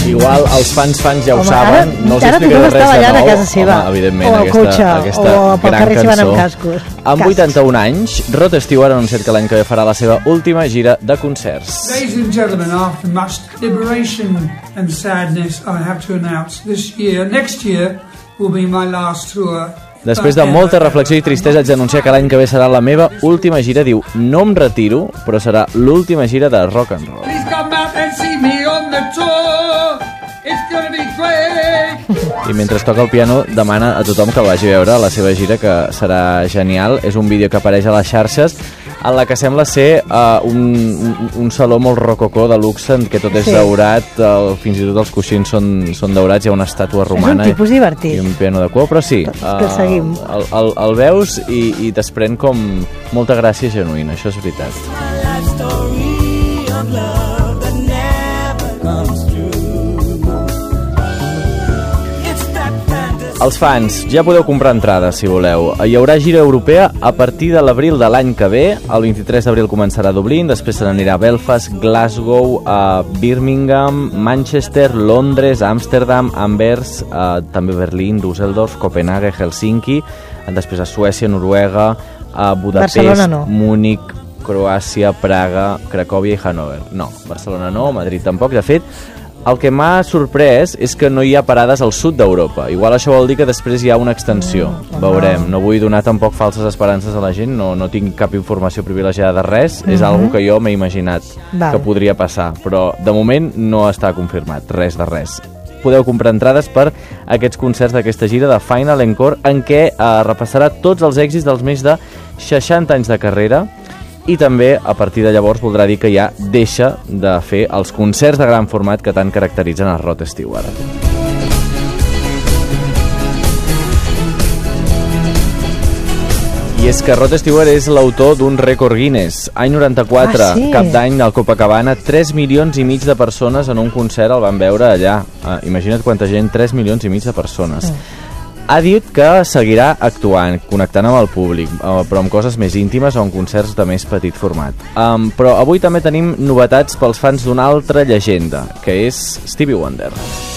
Igual els fans ja ho saben, no us explicaré res de nou. A casa seva. Home, evidentment, o al cotxe, aquesta o pel gran carrer si van amb cançó. cascos. Amb 81 anys, Rod Stewart ha anunciat que l'any que ve farà la seva última gira de concerts. Ladies and gentlemen, after much deliberation and sadness, I have to announce next year will be my last tour. Després de molta reflexió i tristesa haig d'anunciar que l'any que ve serà la meva última gira. Diu, no em retiro, però serà l'última gira de rock and roll. Please come out and see me on the tour. It's gonna be great. I mentre toca el piano demana a tothom que vagi a veure la seva gira, que serà genial. És un vídeo que apareix a les xarxes en la que sembla ser un saló molt rococó de luxe, en què tot és daurat, fins i tot els coixins són daurats, hi ha una estàtua romana. És un tipus divertit. I un piano de cua, però sí, el veus i desprèn com molta gràcia genuïna, això és veritat. Els fans, ja podeu comprar entrades si voleu. Hi haurà gira europea a partir de l'abril de l'any que ve. El 23 d'abril començarà a Dublín, després se n'anirà a Belfast, Glasgow, a Birmingham, Manchester, Londres, Amsterdam, Anvers, també Berlín, Düsseldorf, Copenhague, Helsinki, després a Suècia, Noruega, a Budapest, Múnich, Croàcia, Praga, Cracòvia i Hannover. No, Barcelona no, Madrid tampoc. De fet, el que m'ha sorprès és que no hi ha parades al sud d'Europa. Igual això vol dir que després hi ha una extensió. Veurem. No vull donar tampoc falses esperances a la gent, no tinc cap informació privilegiada de res. És algo que jo m'he imaginat que podria passar, però de moment no està confirmat, res de res. Podeu comprar entrades per aquests concerts d'aquesta gira de Final Encore, en què repassarà tots els èxits dels més de 60 anys de carrera. I també, a partir de llavors, voldrà dir que ja deixa de fer els concerts de gran format que tant caracteritzen el Rod Stewart. I és que Rod Stewart és l'autor d'un rècord Guinness. Any 94, cap d'any al Copacabana, 3 milions i mig de persones en un concert el van veure allà. Imagina't quanta gent, 3 milions i mig de persones. Ha dit que seguirà actuant, connectant amb el públic, però amb coses més íntimes o en concerts de més petit format. Però avui també tenim novetats pels fans d'una altra llegenda, que és Stevie Wonder.